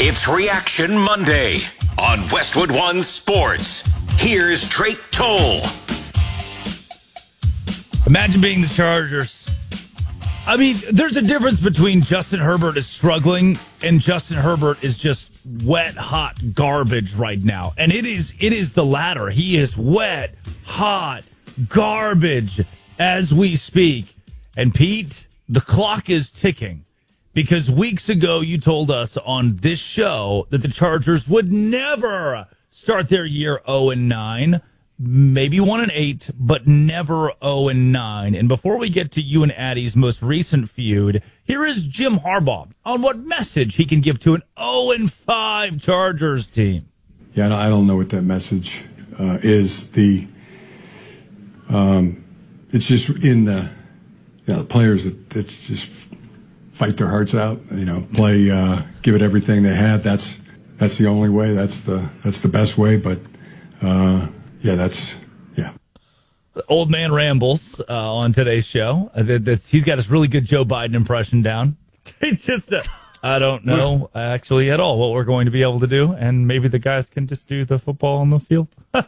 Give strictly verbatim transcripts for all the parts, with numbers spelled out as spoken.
It's Reaction Monday on Westwood One Sports. Here's Drake Toll. Imagine being the Chargers. I mean, there's a difference between Justin Herbert is struggling and Justin Herbert is just wet, hot garbage right now. And it is it is the latter. He is wet, hot garbage as we speak. And Pete, the clock is ticking. Because weeks ago, you told us on this show that the Chargers would never start their year oh and nine, maybe one and eight, but never oh and nine. And before we get to you and Addie's most recent feud, here is Jim Harbaugh on what message he can give to an oh and five Chargers team. Yeah, I don't know what that message uh, is. The um, it's just in the, you know, the players that, that just fight their hearts out, you know, play, uh, give it everything they have. That's that's the only way. That's the that's the best way. But uh, yeah, that's yeah. Old man rambles uh, on today's show. Uh, that, that he's got his really good Joe Biden impression down. It's just uh, I don't know actually at all what we're going to be able to do, and maybe the guys can just do the football on the field.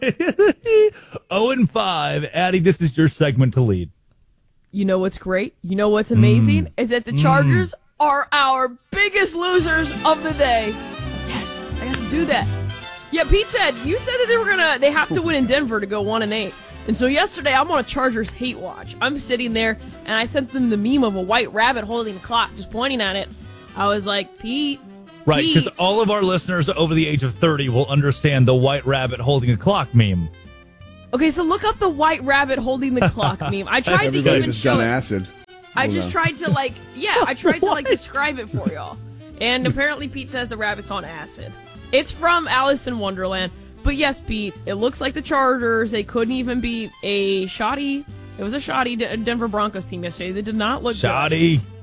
oh and five, Addie. This is your segment to lead. You know what's great? You know what's amazing? Mm. Is that the Chargers mm. are our biggest losers of the day. Yes, I got to do that. Yeah, Pete said, you said that they were going to, they have to win in Denver to go one and eight. And so yesterday, I'm on a Chargers hate watch. I'm sitting there, and I sent them the meme of a white rabbit holding a clock, just pointing at it. I was like, Pete, Right, because all of our listeners over the age of thirty will understand the white rabbit holding a clock meme. Okay, so look up the white rabbit holding the clock meme. I tried to Everybody even just show done it. acid. I Oh, just no. tried to like, yeah, I tried to like describe it for y'all. And apparently Pete says the rabbit's on acid. It's from Alice in Wonderland. But yes, Pete, it looks like the Chargers, they couldn't even beat a shoddy, it was a shoddy D- Denver Broncos team yesterday. They did not look Shoddy. good.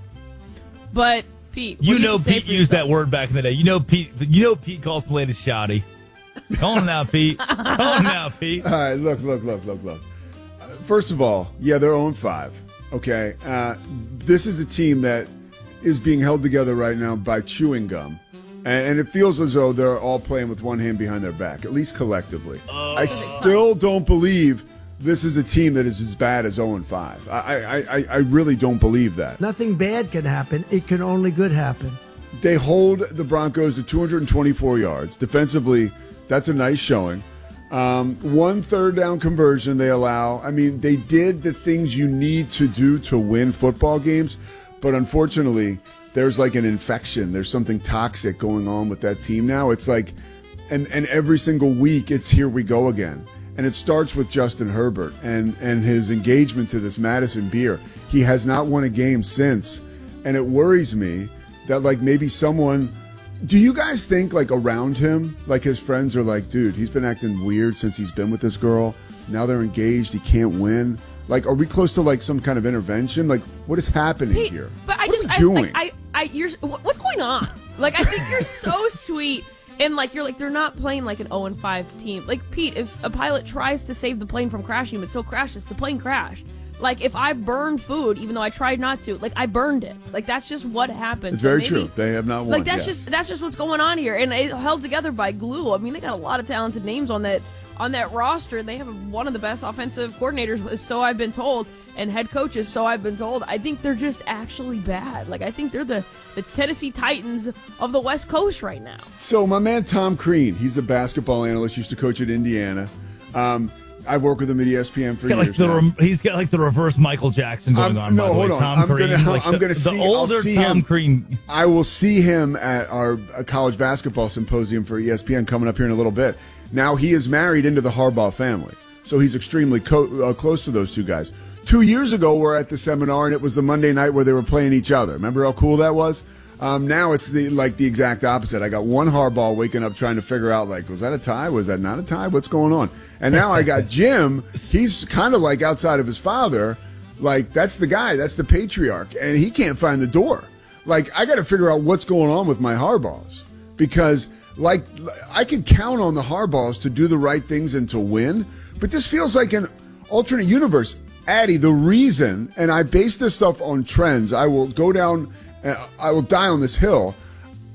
But Pete, what You do know have to say Pete for used yourself? that word back in the day. You know Pete you know Pete calls the latest shoddy. Come on now, Pete. Come on now, Pete. All right, look, look, look, look, look. Uh, First of all, yeah, they're oh and five. Okay, uh, this is a team that is being held together right now by chewing gum, and, and it feels as though they're all playing with one hand behind their back, at least collectively. Oh. I still don't believe this is a team that is as bad as oh and five. I, I, I, I really don't believe that. Nothing bad can happen. It can only good happen. They hold the Broncos to two hundred twenty-four yards. Defensively, that's a nice showing. Um, one third down conversion they allow. I mean, they did the things you need to do to win football games, but unfortunately, there's like an infection. There's something toxic going on with that team now. It's like, and, and every single week, it's here we go again. And it starts with Justin Herbert and, and his engagement to this Madison beer. He has not won a game since, and it worries me that like maybe someone... Do you guys think, like, around him, like, his friends are like, dude, he's been acting weird since he's been with this girl. Now they're engaged. He can't win. Like, are we close to, like, some kind of intervention? Like, what is happening Pete, here? But I what just, are we I, doing? like, I, I, you're, what's going on? Like, I think you're so sweet, and like, you're like, they're not playing like an oh and five team. Like, Pete, if a pilot tries to save the plane from crashing, but still crashes, the plane crashed. Like, if I burn food, even though I tried not to, like, I burned it. Like, that's just what happens. It's very So maybe, true. They have not won. Like, that's yes. just that's just what's going on here, and it's held together by glue. I mean, they got a lot of talented names on that on that roster. They have one of the best offensive coordinators, so I've been told, and head coaches, so I've been told. I think they're just actually bad. Like, I think they're the, the Tennessee Titans of the West Coast right now. So my man Tom Crean, he's a basketball analyst, used to coach at Indiana. Um, I've worked with him at E S P N for He's got, years like the now. rem- he's got like the reverse Michael Jackson going I'm- on. no, by the hold way. on. Tom I'm Crean, gonna- like I'm the, gonna the see- I'll older see Tom him. Crean. I will see him at our uh, college basketball symposium for E S P N coming up here in a little bit. Now, he is married into the Harbaugh family, so he's extremely co- uh, close to those two guys. Two years ago, we're at the seminar, and it was the Monday night where they were playing each other. Remember how cool that was? Um, now it's the like the exact opposite. I got one Harbaugh waking up trying to figure out, like, was that a tie? Was that not a tie? What's going on? And now I got Jim. He's kind of like outside of his father. Like, that's the guy. That's the patriarch. And he can't find the door. Like, I got to figure out what's going on with my Harbaughs. Because, like, I can count on the Harbaughs to do the right things and to win. But this feels like an alternate universe. Addie, the reason, and I base this stuff on trends, I will go down... Uh, I will die on this hill.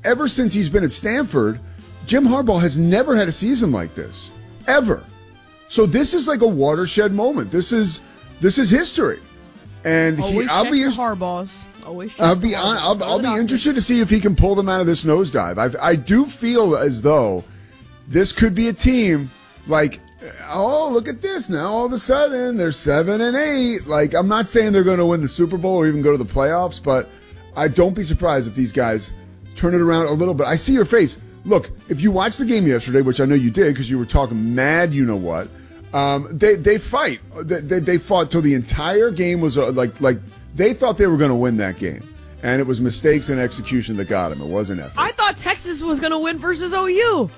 ever since he's been at Stanford, Jim Harbaugh has never had a season like this, ever. So this is like a watershed moment. This is this is history, and Always he. I'll check be. the Harbaughs. Always. Check I'll be. the On, Harbaughs. I'll, Go I'll to be the interested to see if he can pull them out of this nosedive. I I do feel as though this could be a team like. Oh, look at this. Now all of a sudden they're seven and eight. Like, I'm not saying they're going to win the Super Bowl or even go to the playoffs, but I don't be surprised if these guys turn it around a little bit. I see your face. Look, if you watched the game yesterday, which I know you did because you were talking mad, you know what, um, they they fight. They, they, they fought till the entire game was uh, like like they thought they were going to win that game. And it was mistakes and execution that got them. It wasn't effort. I thought Texas was going to win versus O U.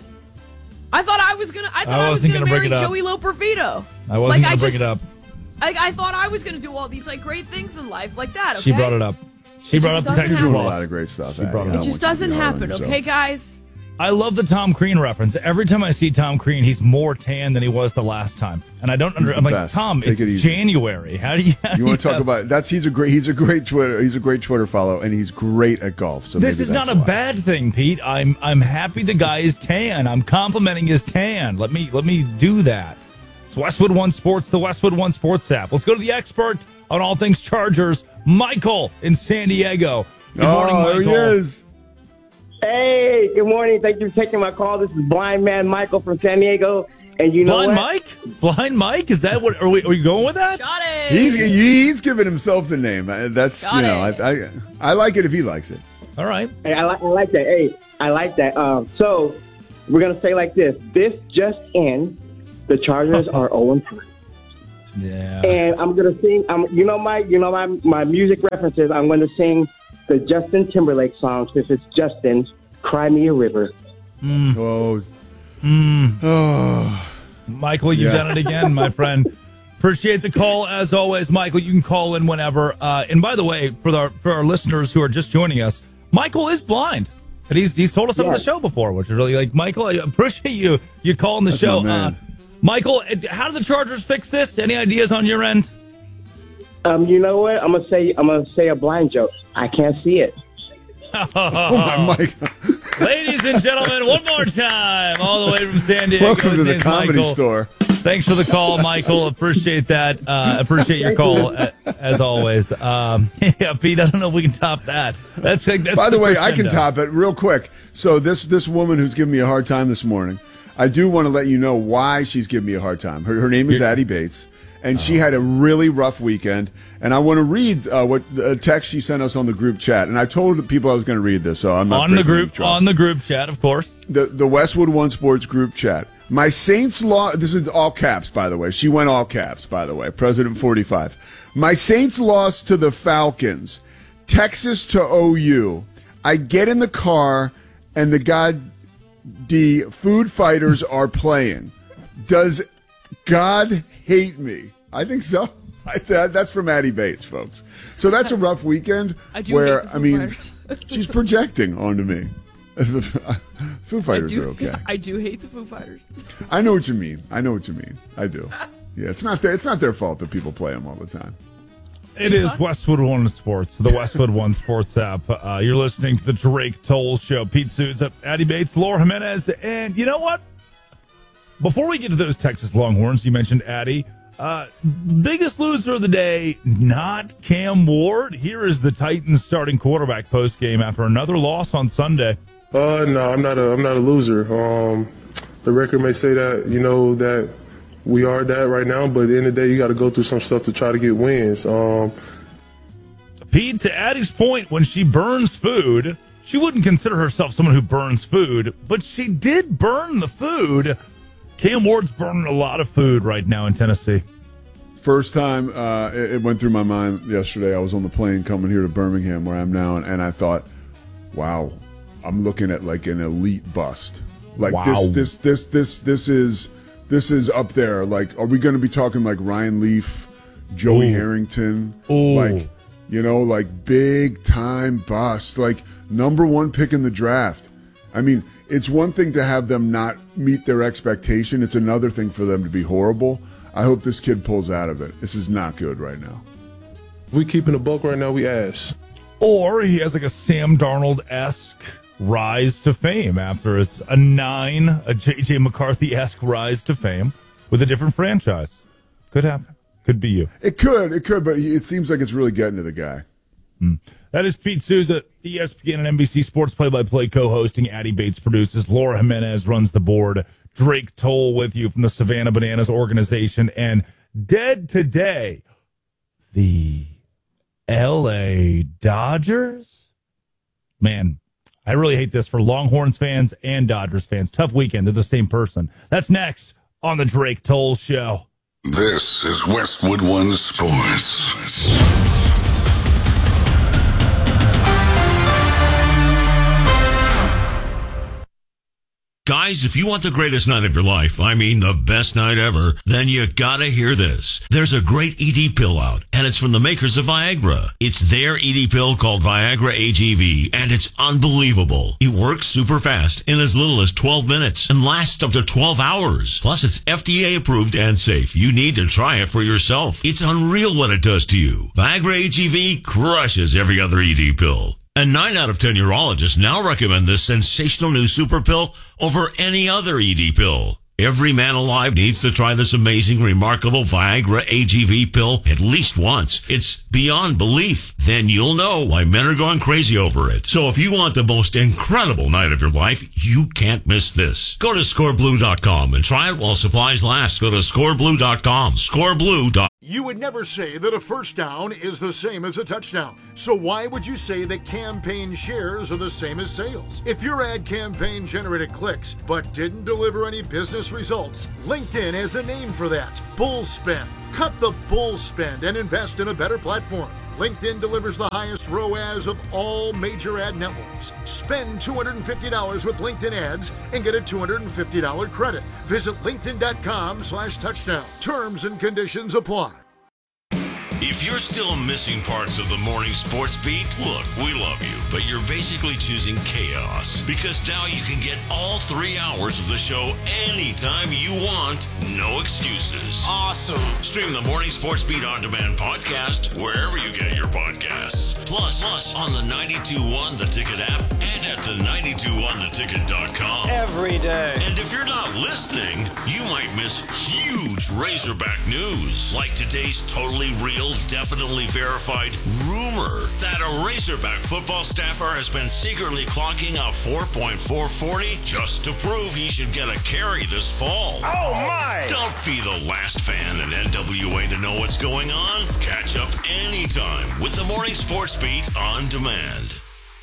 I thought I was gonna. I thought I I, was wasn't gonna, gonna marry bring it up. Joey Lopervito. I wasn't like, going to bring just, it up. I, I thought I was gonna do all these like great things in life like that. Okay? She brought it up. She It brought up just the doesn't Texas happen. a loss. lot of great stuff. She brought it I up. don't It just want you to doesn't be hard on happen, yourself. okay, guys? I love the Tom Crean reference. Every time I see Tom Crean, he's more tan than he was the last time, and I don't. Under, the I'm like, best. Tom, Take it's it easy. January. How do you? How do You want to talk have- about that's he's a great he's a great Twitter he's a great Twitter follow and he's great at golf. So This maybe is that's not a why. bad thing, Pete. I'm I'm happy the guy is tan. I'm complimenting his tan. Let me let me do that. It's Westwood One Sports, the Westwood One Sports app. Let's go to the expert on all things Chargers, Michael in San Diego. Good morning, oh, Michael. there he is. Hey, good morning. Thank you for taking my call. This is Blind Man Michael from San Diego. And you know Blind what? Mike? Blind Mike? Is that what? Are we? Are you going with that? Got it. He's he's giving himself the name. Uh, That's Got you know I, it. I I like it if he likes it. All right. Hey, I, like, I like that. Hey, I like that. Um, so we're going to say like this. This just in, the Chargers are oh and three. Yeah. And I'm going to sing, um, you know my you know my, my music references. I'm going to sing the Justin Timberlake song since it's Justin, Cry Me a River. Oh, Mm. oh. Michael, you've Yeah. done it again, my friend. Appreciate the call as always, Michael. You can call in whenever. Uh, and by the way, for our for our listeners who are just joining us, Michael is blind, and he's he's told us on Yeah. the show before, which is really like Michael. I appreciate you you calling the That's show, my man. uh, Michael. How do the Chargers fix this? Any ideas on your end? Um, you know what? I'm gonna say I'm gonna say a blind joke. I can't see it. Oh my Mike. Ladies and gentlemen, one more time, all the way from San Diego. Welcome His to the name's Comedy Michael. Store. Thanks for the call, Michael. Appreciate that. Uh, appreciate your call uh, as always. Um, yeah, Pete. I don't know if we can top that. That's, like, that's By the way, I can crescendo. top it real quick. So this this woman who's giving me a hard time this morning, I do want to let you know why she's giving me a hard time. Her, her name is Addie Bates, and she had a really rough weekend. And I want to read uh, what a text she sent us on the group chat. And I told the people I was going to read this, so I'm not on the breaking any group trust. on the group chat, of course. the the Westwood One Sports group chat. My Saints lost. This is all caps, by the way. She went all caps, by the way. President forty-five. My Saints lost to the Falcons. Texas to O U. I get in the car and the God the food fighters are playing. Does God hate me? I think so. I, that, that's from Addie Bates, folks. So that's a rough weekend. I do where hate the Foo I mean, Fighters. she's projecting onto me. Foo Fighters I do, are okay. I do hate the Foo Fighters. I know what you mean. I know what you mean. I do. Yeah, it's not their it's not their fault that people play them all the time. It is Westwood One Sports, the Westwood One Sports app. Uh, you're listening to the Drake Toll Show. Pete Souza, Addie Bates, Laura Jimenez, and you know what? Before we get to those Texas Longhorns, you mentioned Addie. Uh, biggest loser of the day, not Cam Ward. Here is the Titans starting quarterback post game after another loss on Sunday. Uh, no, I'm not a, I'm not a loser. Um, the record may say that, you know, that we are that right now, but at the end of the day, you got to go through some stuff to try to get wins. Um, Pete, to Addie's point, when she burns food, she wouldn't consider herself someone who burns food, but she did burn the food. Cam Ward's burning a lot of food right now in Tennessee. First time uh, it, it went through my mind yesterday. I was on the plane coming here to Birmingham, where I'm now, and, and I thought, "Wow, I'm looking at like an elite bust. Like Wow. this, this, this, this, this is this is up there. Like, are we going to be talking like Ryan Leaf, Joey Ooh. Harrington, Ooh. like you know, like big time bust, like number one pick in the draft? I mean, it's one thing to have them not meet their expectation. It's another thing for them to be horrible. I hope this kid pulls out of it. This is not good right now. if we keeping a buck right now, we ass. Or he has like a Sam Darnold-esque rise to fame after it's a nine, a J J McCarthy-esque rise to fame with a different franchise. Could happen. Could be you. It could. It could, but it seems like it's really getting to the guy. Mm. That is Pete Souza, E S P N and N B C Sports play-by-play co-hosting. Addie Bates produces. Laura Jimenez runs the board. Drake Toll with you from the Savannah Bananas organization. And dead today, the L A Dodgers. Man, I really hate this for Longhorns fans and Dodgers fans. Tough weekend. They're the same person. That's next on the Drake Toll Show. This is Westwood One Sports. Guys, if you want the greatest night of your life, I mean the best night ever, then you gotta hear this. There's a great E D pill out, and it's from the makers of Viagra. It's their E D pill called Viagra A G V, and it's unbelievable. It works super fast in as little as twelve minutes and lasts up to twelve hours. Plus, it's F D A approved and safe. You need to try it for yourself. It's unreal what it does to you. Viagra A G V crushes every other E D pill. And nine out of ten urologists now recommend this sensational new super pill over any other E D pill. Every man alive needs to try this amazing, remarkable Viagra A G V pill at least once. It's beyond belief. Then you'll know why men are going crazy over it. So if you want the most incredible night of your life, you can't miss this. Go to score blue dot com and try it while supplies last. Go to score blue dot com. score blue dot com. You would never say that a first down is the same as a touchdown. So why would you say that campaign shares are the same as sales? If your ad campaign generated clicks but didn't deliver any business results, LinkedIn has a name for that. Bull spend. Cut the bull spend and invest in a better platform. LinkedIn delivers the highest R O A S of all major ad networks. Spend two hundred fifty dollars with LinkedIn ads and get a two hundred fifty dollars credit. Visit linkedin.com slash touchdown. Terms and conditions apply. If you're still missing parts of the morning sports beat, look, we love you, but you're basically choosing chaos. Because now you can get all three hours of the show anytime you want. No excuses. Awesome. Stream the Morning Sports Beat On Demand podcast wherever you get your podcasts. Plus, plus on the ninety-two point one The Ticket app and at the ninety-two one the ticket dot com. Every day. And if you're not listening, you might miss huge Razorback news. Like today's totally real, definitely verified rumor that a Razorback football staffer has been secretly clocking a four point four forty just to prove he should get a carry this fall. Oh, my! Don't be the last fan in N W A to know what's going on. Catch up anytime with the Morning Sports Beat On Demand.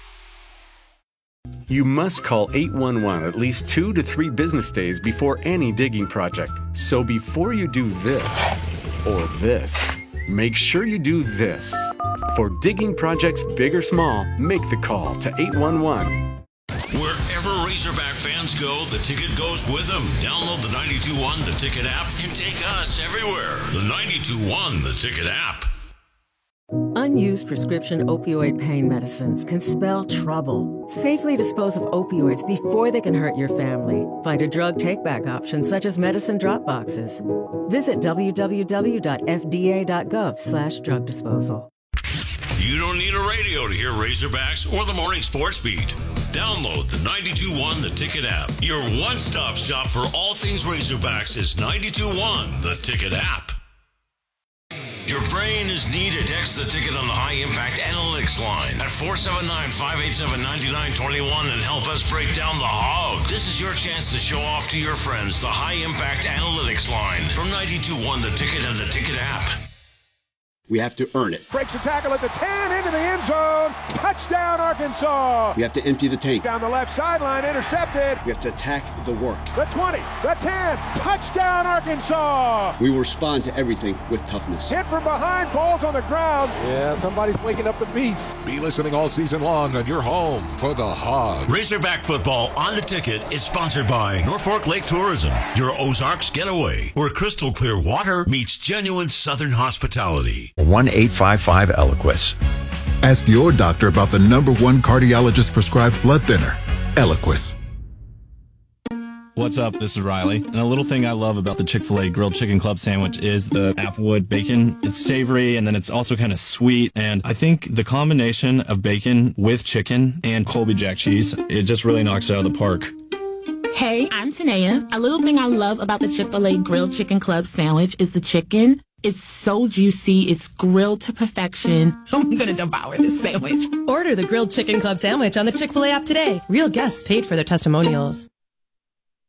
You must call eight one one at least two to three business days before any digging project. So before you do this or this, make sure you do this. For digging projects big or small, make the call to eight one one. Wherever Razorback fans go, the ticket goes with them. Download the ninety-two point one The Ticket app and take us everywhere. The ninety-two point one The Ticket app. Unused prescription opioid pain medicines can spell trouble. Safely dispose of opioids before they can hurt your family. Find a drug take-back option such as medicine drop boxes. Visit w w w dot f d a dot gov slash drug disposal. You don't need a radio to hear Razorbacks or the Morning Sports Beat. Download the ninety-two point one The Ticket app. Your one-stop shop for all things Razorbacks is ninety-two point one The Ticket app. Your brain is needed. Text the ticket on the High Impact Analytics line at four seven nine, five eight seven, nine nine two one and help us break down the hog. This is your chance to show off to your friends the High Impact Analytics line from ninety-two point one The Ticket and the Ticket app. We have to earn it. Breaks the tackle at the ten, into the end zone. Touchdown, Arkansas. We have to empty the tank. Down the left sideline, intercepted. We have to attack the work. The twenty, the ten, touchdown, Arkansas. We will respond to everything with toughness. Hit from behind, balls on the ground. Yeah, somebody's waking up the beast. Be listening all season long on your home for the Hog. Razorback football on the Ticket is sponsored by Norfolk Lake Tourism, your Ozarks getaway, where crystal clear water meets genuine Southern hospitality. one eight five five Eliquis. Ask your doctor about the number one cardiologist prescribed blood thinner, Eliquis. What's up? This is Riley. And a little thing I love about the Chick-fil-A Grilled Chicken Club sandwich is the Applewood bacon. It's savory and then it's also kind of sweet. And I think the combination of bacon with chicken and Colby Jack cheese, it just really knocks it out of the park. Hey, I'm Tanea. A little thing I love about the Chick-fil-A Grilled Chicken Club sandwich is the chicken. It's so juicy. It's grilled to perfection. I'm going to devour this sandwich. Order the Grilled Chicken Club sandwich on the Chick-fil-A app today. Real guests paid for their testimonials.